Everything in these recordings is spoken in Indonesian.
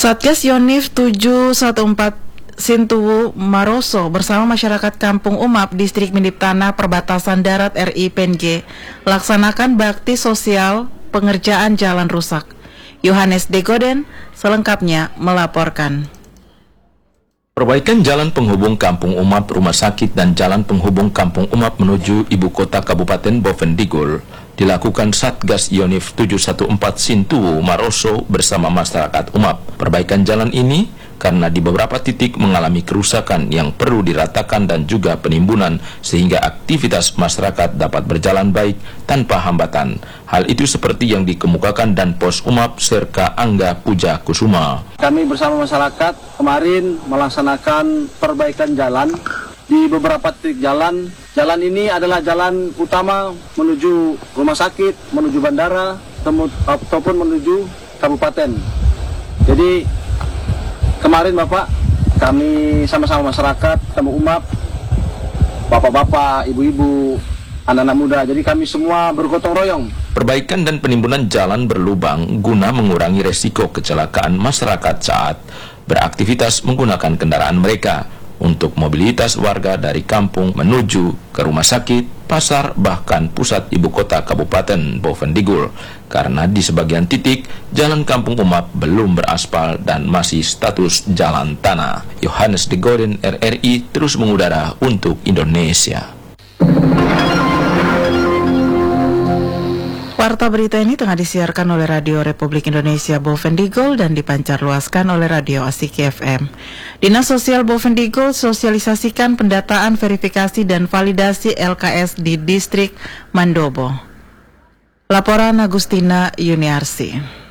Satgas Yonif 714 Sintuwu Maroso bersama masyarakat Kampung Umap, Distrik Mindip Tanah, Perbatasan Darat RI PNG laksanakan bakti sosial pengerjaan jalan rusak. Yohanes Degoden selengkapnya melaporkan. Perbaikan jalan penghubung Kampung Umap, Rumah Sakit, dan jalan penghubung Kampung Umap menuju ibu kota Kabupaten Bovendigul dilakukan Satgas Yonif 714 Sintuwu Maroso bersama masyarakat Umap. Perbaikan jalan ini karena di beberapa titik mengalami kerusakan yang perlu diratakan dan juga penimbunan sehingga aktivitas masyarakat dapat berjalan baik tanpa hambatan. Hal itu seperti yang dikemukakan dan Pos Umap Serka Angga Puja Kusuma. Kami bersama masyarakat kemarin melaksanakan perbaikan jalan di beberapa titik jalan. Jalan ini adalah jalan utama menuju rumah sakit, menuju bandara, ataupun menuju kabupaten. Jadi kemarin Bapak, kami sama-sama masyarakat, Kampung Umap, bapak-bapak, ibu-ibu, anak-anak muda, jadi kami semua bergotong royong. Perbaikan dan penimbunan jalan berlubang guna mengurangi resiko kecelakaan masyarakat saat beraktivitas menggunakan kendaraan mereka untuk mobilitas warga dari kampung menuju ke rumah sakit, pasar, bahkan pusat ibu kota Kabupaten Bovendigul. Karena di sebagian titik, jalan Kampung Umap belum beraspal dan masih status jalan tanah. Yohanes Degoden RRI terus mengudara untuk Indonesia. Warta berita ini tengah disiarkan oleh Radio Republik Indonesia Bovendigul dan dipancarluaskan oleh Radio Asiki FM. Dinas Sosial Bovendigul sosialisasikan pendataan, verifikasi, dan validasi LKS di Distrik Mandobo. Laporan Agustina Yuniarsi.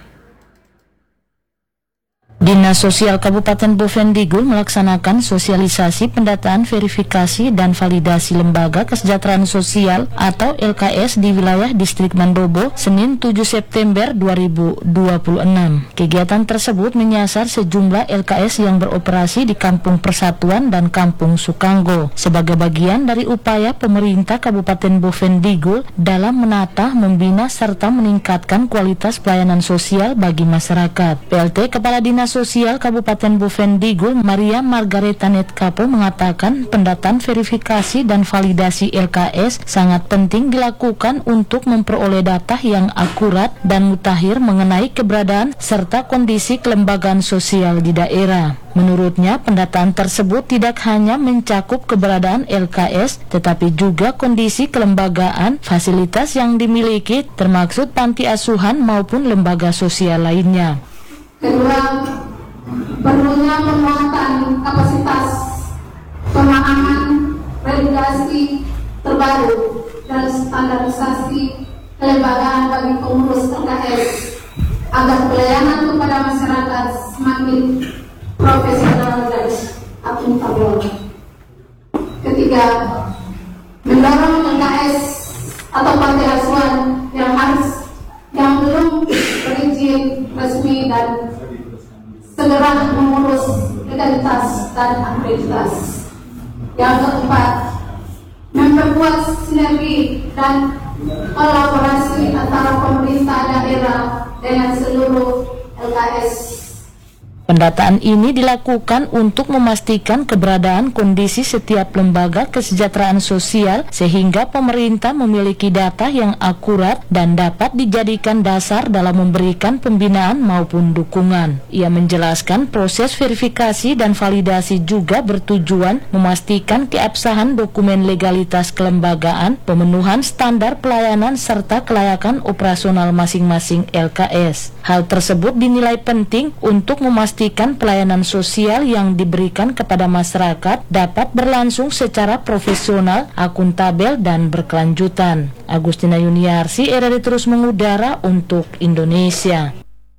Dinas Sosial Kabupaten Bovendigul melaksanakan sosialisasi pendataan, verifikasi, dan validasi Lembaga Kesejahteraan Sosial atau LKS di wilayah Distrik Mandobo, Senin 7 September 2026. Kegiatan tersebut menyasar sejumlah LKS yang beroperasi di Kampung Persatuan dan Kampung Sukanggo sebagai bagian dari upaya pemerintah Kabupaten Bovendigul dalam menata, membina, serta meningkatkan kualitas pelayanan sosial bagi masyarakat. PLT Kepala Dinas Sosial Kabupaten Bovendigul Maria Margareta Netkapo mengatakan pendataan, verifikasi, dan validasi LKS sangat penting dilakukan untuk memperoleh data yang akurat dan mutakhir mengenai keberadaan serta kondisi kelembagaan sosial di daerah. Menurutnya, pendataan tersebut tidak hanya mencakup keberadaan LKS, tetapi juga kondisi kelembagaan, fasilitas yang dimiliki, termasuk panti asuhan maupun lembaga sosial lainnya. Kedua, perlunya penguatan kapasitas pemahaman regulasi terbaru dan standarisasi kelembagaan bagi pengurus LKS agar pelayanan kepada masyarakat semakin profesional dan akuntabel. Ketiga, mendorong LKS atau panti asuhan yang belum berizin resmi dan segera mengurus legalitas dan akreditas. Yang keempat, memperkuat sinergi dan kolaborasi antara pemerintah daerah dengan seluruh LKS. Pendataan ini dilakukan untuk memastikan keberadaan kondisi setiap lembaga kesejahteraan sosial sehingga pemerintah memiliki data yang akurat dan dapat dijadikan dasar dalam memberikan pembinaan maupun dukungan. Ia menjelaskan proses verifikasi dan validasi juga bertujuan memastikan keabsahan dokumen legalitas kelembagaan, pemenuhan standar pelayanan serta kelayakan operasional masing-masing LKS. Hal tersebut dinilai penting untuk memastikan pelayanan sosial yang diberikan kepada masyarakat dapat berlangsung secara profesional, akuntabel, dan berkelanjutan. Agustina Yuniarsi, RRI terus mengudara untuk Indonesia.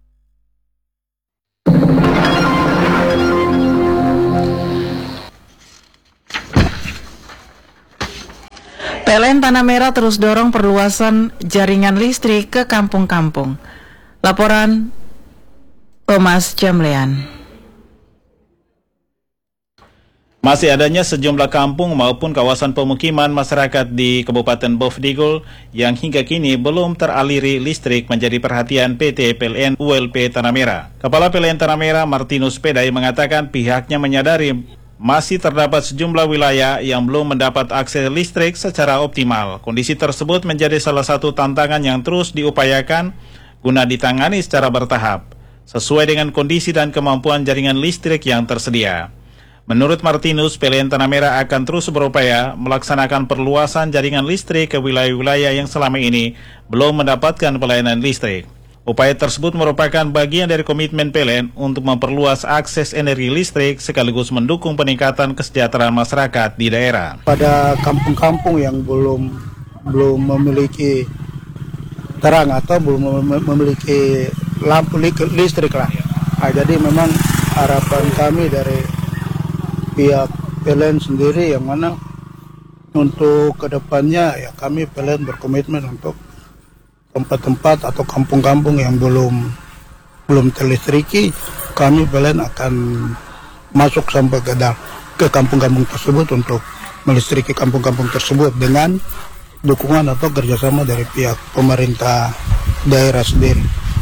PLN Tanah Merah terus dorong perluasan jaringan listrik ke kampung-kampung. Laporan Thomas Jamlean. Masih adanya sejumlah kampung maupun kawasan pemukiman masyarakat di Kabupaten Bovendigul yang hingga kini belum teraliri listrik menjadi perhatian PT PLN ULP Tanah Merah. Kepala PLN Tanah Merah Martinus Pedai mengatakan pihaknya menyadari masih terdapat sejumlah wilayah yang belum mendapat akses listrik secara optimal. Kondisi tersebut menjadi salah satu tantangan yang terus diupayakan guna ditangani secara bertahap, sesuai dengan kondisi dan kemampuan jaringan listrik yang tersedia. Menurut Martinus, PLN Tanah Merah akan terus berupaya melaksanakan perluasan jaringan listrik ke wilayah-wilayah yang selama ini belum mendapatkan pelayanan listrik. Upaya tersebut merupakan bagian dari komitmen PLN untuk memperluas akses energi listrik sekaligus mendukung peningkatan kesejahteraan masyarakat di daerah. Pada kampung-kampung yang belum memiliki terang atau belum memiliki lampu listrik lah. Jadi memang harapan kami dari pihak PLN sendiri yang mana untuk kedepannya ya kami PLN berkomitmen untuk tempat-tempat atau kampung-kampung yang belum terlistriki, kami PLN akan masuk sampai ke kampung-kampung tersebut untuk melistriki kampung-kampung tersebut dengan dukungan atau kerjasama dari pihak pemerintah daerah sendiri.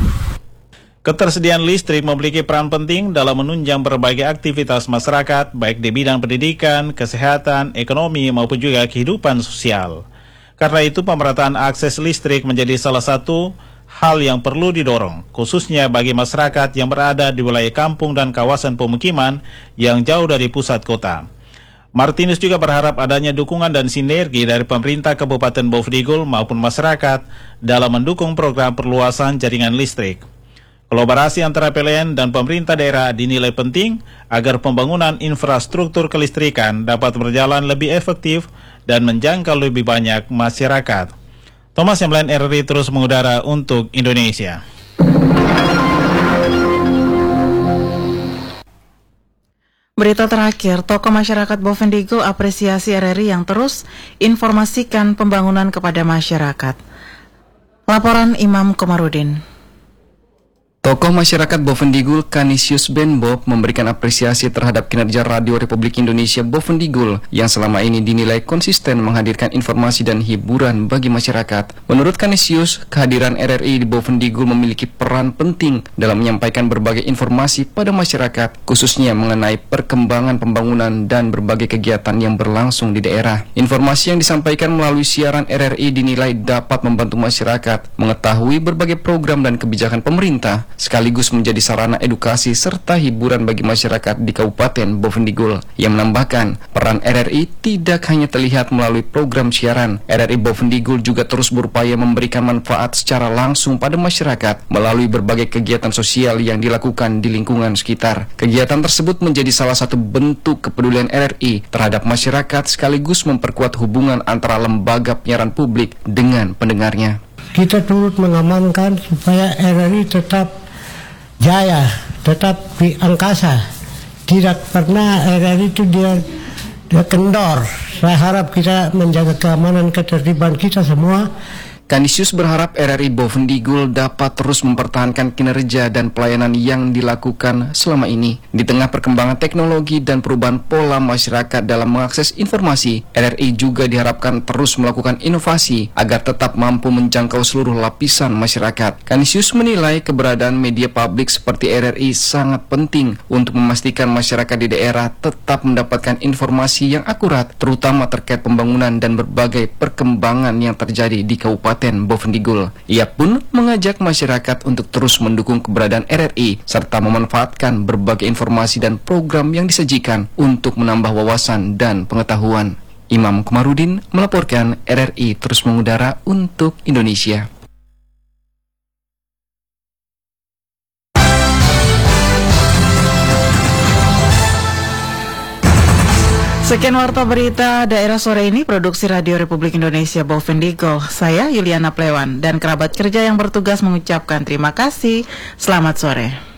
Ketersediaan listrik memiliki peran penting dalam menunjang berbagai aktivitas masyarakat, baik di bidang pendidikan, kesehatan, ekonomi, maupun juga kehidupan sosial. Karena itu, pemerataan akses listrik menjadi salah satu hal yang perlu didorong, khususnya bagi masyarakat yang berada di wilayah kampung dan kawasan pemukiman yang jauh dari pusat kota. Martinus juga berharap adanya dukungan dan sinergi dari pemerintah Kabupaten Bovendigul maupun masyarakat dalam mendukung program perluasan jaringan listrik. Kolaborasi antara PLN dan pemerintah daerah dinilai penting agar pembangunan infrastruktur kelistrikan dapat berjalan lebih efektif dan menjangkau lebih banyak masyarakat. Thomas Yamlan, RRI terus mengudara untuk Indonesia. Berita terakhir, tokoh masyarakat Bovendigul apresiasi RRI yang terus informasikan pembangunan kepada masyarakat. Laporan Imam Komarudin. Tokoh masyarakat Bovendigul Canisius Benbob memberikan apresiasi terhadap kinerja Radio Republik Indonesia Bovendigul yang selama ini dinilai konsisten menghadirkan informasi dan hiburan bagi masyarakat. Menurut Canisius, kehadiran RRI di Bovendigul memiliki peran penting dalam menyampaikan berbagai informasi pada masyarakat, khususnya mengenai perkembangan pembangunan dan berbagai kegiatan yang berlangsung di daerah. Informasi yang disampaikan melalui siaran RRI dinilai dapat membantu masyarakat mengetahui berbagai program dan kebijakan pemerintah, sekaligus menjadi sarana edukasi serta hiburan bagi masyarakat di Kabupaten Bovendigul. Yang menambahkan, peran RRI tidak hanya terlihat melalui program siaran. RRI Bovendigul juga terus berupaya memberikan manfaat secara langsung pada masyarakat melalui berbagai kegiatan sosial yang dilakukan di lingkungan sekitar. Kegiatan tersebut menjadi salah satu bentuk kepedulian RRI terhadap masyarakat sekaligus memperkuat hubungan antara lembaga penyiaran publik dengan pendengarnya. Kita turut mengamankan supaya RRI tetap jaya, tetap di angkasa. Tidak pernah RRI itu dia kendor. Saya harap kita menjaga keamanan ketertiban kita semua. Canisius berharap RRI Bovendigul dapat terus mempertahankan kinerja dan pelayanan yang dilakukan selama ini. Di tengah perkembangan teknologi dan perubahan pola masyarakat dalam mengakses informasi, RRI juga diharapkan terus melakukan inovasi agar tetap mampu menjangkau seluruh lapisan masyarakat. Canisius menilai keberadaan media publik seperti RRI sangat penting untuk memastikan masyarakat di daerah tetap mendapatkan informasi yang akurat, terutama terkait pembangunan dan berbagai perkembangan yang terjadi di Kabupaten Bovendigul. Ia pun mengajak masyarakat untuk terus mendukung keberadaan RRI serta memanfaatkan berbagai informasi dan program yang disajikan untuk menambah wawasan dan pengetahuan. Imam Komarudin melaporkan, RRI terus mengudara untuk Indonesia. Sekian warta berita daerah sore ini, produksi Radio Republik Indonesia Bovendigul. Saya Yuliana Plewan dan kerabat kerja yang bertugas mengucapkan terima kasih. Selamat sore.